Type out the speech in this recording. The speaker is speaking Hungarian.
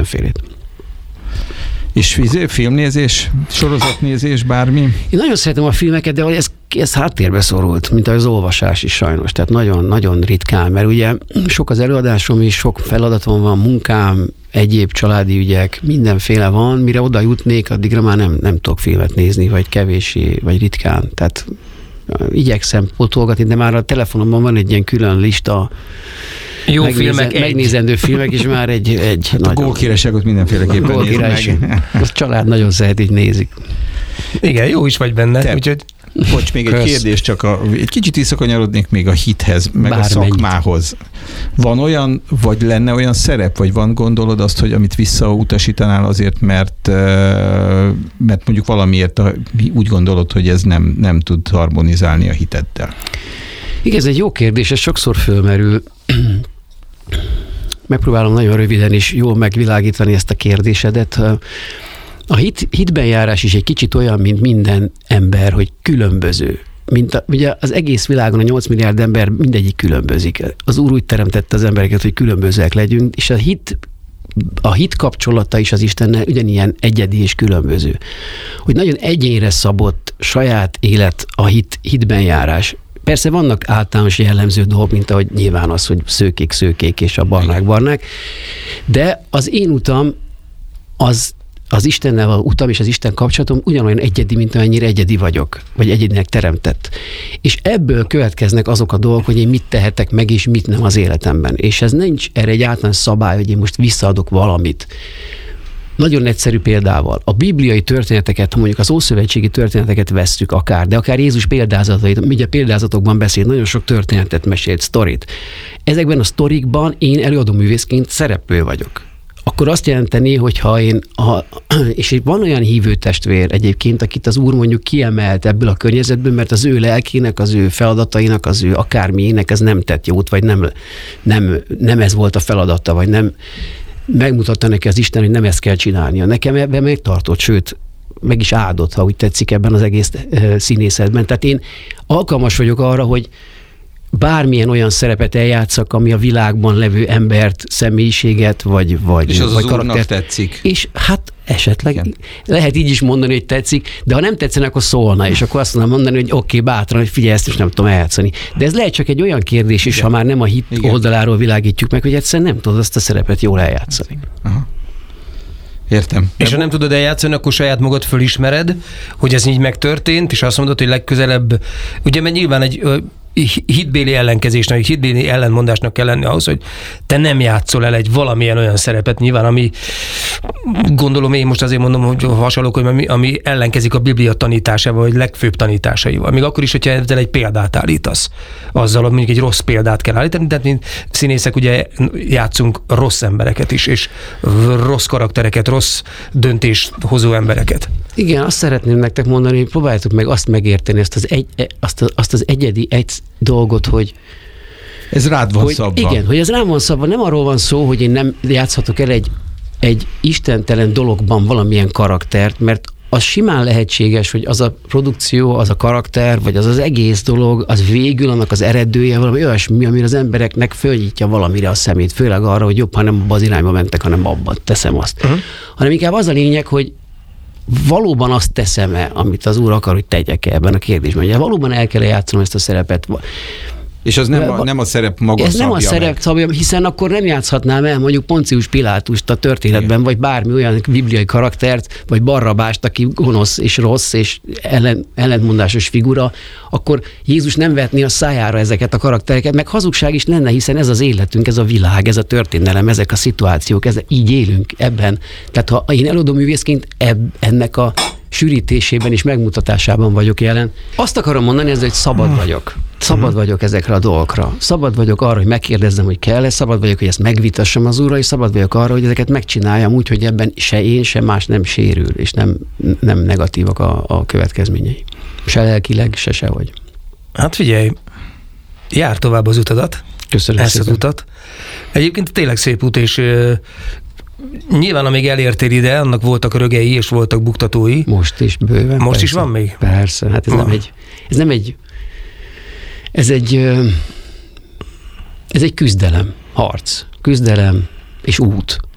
mindenfélét. És filmnézés, sorozatnézés, bármi? Én nagyon szeretem a filmeket, de ez háttérbe szorult, mint az olvasás is sajnos. Tehát nagyon-nagyon ritkán, mert ugye sok az előadásom is, sok feladatom van, munkám, egyéb családi ügyek, mindenféle van, mire oda jutnék, addigra már nem tudok filmet nézni, vagy kevéssé, vagy ritkán. Tehát igyekszem potolgatni, de már a telefonomban van egy ilyen külön lista, jó filmek, megnézendő filmek, és már egy hát a gólkirályságot mindenféleképpen nézd meg. A család nagyon szeret, így nézik. Igen, jó is vagy benne. Úgyhogy... Bocs, még egy kérdés, csak egy kicsit visszakanyarodnék még a hithez, meg a szakmához. Van olyan, vagy lenne olyan szerep, vagy gondolod azt, hogy amit visszautasítanál azért, mert mondjuk valamiért úgy gondolod, hogy ez nem tud harmonizálni a hiteddel? Igen, ez egy jó kérdés, ez sokszor fölmerül. Megpróbálom nagyon röviden és jól megvilágítani ezt a kérdésedet. A hitben járás is egy kicsit olyan, mint minden ember, hogy különböző. Ugye az egész világon a 8 milliárd ember mindegyik különbözik. Az Úr úgy teremtette az embereket, hogy különbözőek legyünk, és a hit kapcsolata is az Istennel ugyanilyen egyedi és különböző. Hogy nagyon egyénre szabott saját élet a hitben járás. Persze vannak általános jellemző dolgok, mint ahogy nyilván az, hogy szőkék és a barnák, de az én utam az Istennel való utam és az Isten kapcsolatom ugyanolyan egyedi, mint amennyire egyedi vagyok, vagy egyedinek teremtett. És ebből következnek azok a dolgok, hogy én mit tehetek meg, és mit nem az életemben. És ez nincs erre egy általános szabály, hogy én most visszaadok valamit. Nagyon egyszerű példával. A bibliai történeteket, ha mondjuk az ószövetségi történeteket vesszük akár, de akár Jézus példázatait, ugye példázatokban beszél, nagyon sok történetet mesélt, sztorit. Ezekben a sztorikban én előadóművészként szereplő vagyok. Akkor azt jelenteni, hogy és van olyan hívő testvér egyébként, akit az Úr mondjuk kiemelt ebből a környezetből, mert az ő lelkének, az ő feladatainak, az ő akármiének ez nem tett jót, vagy nem ez volt a feladata, vagy nem megmutatta neki az Isten, hogy nem ezt kell csinálnia. Nekem ebben megtartott, sőt, meg is áldott, ha úgy tetszik ebben az egész színészetben. Tehát én alkalmas vagyok arra, hogy bármilyen olyan szerepet eljátszak, ami a világban levő embert, személyiséget, vagy és az vagy karaktert tetszik. És hát esetleg lehet így is mondani, hogy tetszik, de ha nem tetszene, akkor szólna, és akkor azt mondom mondani, hogy oké, bátran, hogy figyelj, ezt is nem tudom eljátszani. De ez lehet csak egy olyan kérdés is, ha már nem a hit oldaláról világítjuk meg, hogy egyszerűen nem tudod azt a szerepet jól eljátszani. Aha. Értem. És ha nem tudod eljátszani, akkor saját magad fölismered, hogy ez így megtörtént, és azt mondod, hogy legközelebb, ugye mert nyilván egy hitbéli ellenkezésnek, egy hitbéli ellenmondásnak kell lenni ahhoz, hogy te nem játszol el egy valamilyen olyan szerepet, nyilván, ami gondolom én most azért mondom, hogy hasonlók, hogy ami ellenkezik a Biblia tanításával, vagy legfőbb tanításaival. Még akkor is, hogyha ezzel egy példát állítasz. Azzal, mondjuk egy rossz példát kell állítani, tehát mint színészek ugye játszunk rossz embereket is, és rossz karaktereket, rossz döntést hozó embereket. Igen, azt szeretném nektek mondani, hogy próbáljátok meg azt megérteni, azt az egyedi dolgot, hogy ez rád van szabva. Igen, hogy ez rám van szabva. Nem arról van szó, hogy én nem játszhatok el egy istentelen dologban valamilyen karaktert, mert az simán lehetséges, hogy az a produkció, az a karakter, vagy az egész dolog, az végül annak az eredője valami olyasmi, amire az embereknek fölnyitja valamire a szemét, főleg arra, hogy jobb, ha nem abba az irányba mentek, hanem abba, teszem azt. Hanem inkább az a lényeg, hogy valóban azt teszem-e, amit az Úr akar, hogy tegyek-e ebben a kérdésben. Ugye valóban el kell játszanom ezt a szerepet. És az nem a szerep maga ez szabja nem a szerep szabja, hiszen akkor nem játszhatnám el mondjuk Poncius Pilátust a történetben, igen, vagy bármi olyan bibliai karaktert, vagy Barrabást, aki gonosz és rossz és ellentmondásos figura, akkor Jézus nem vetné a szájára ezeket a karaktereket, meg hazugság is lenne, hiszen ez az életünk, ez a világ, ez a történelem, ezek a szituációk, így élünk ebben. Tehát ha én előadóművészként ennek a sűrítésében és megmutatásában vagyok jelen. Azt akarom mondani, hogy szabad vagyok. Szabad vagyok ezekre a dolgokra. Szabad vagyok arra, hogy megkérdezzem, hogy kell-e, szabad vagyok, hogy ezt megvitassam az Úrral, és szabad vagyok arra, hogy ezeket megcsináljam úgy, hogy ebben se én, se más nem sérül, és nem negatívak a következményei. Se lelkileg, se sehogy. Hát figyelj, jár tovább az utadat. Köszönöm ezt az utat. Egyébként tényleg szép út, és nyilván, amíg elértél ide, annak voltak rögei és voltak buktatói. Most is bőven. Most persze. Is van még? Persze, hát ez egy küzdelem, harc, küzdelem és út.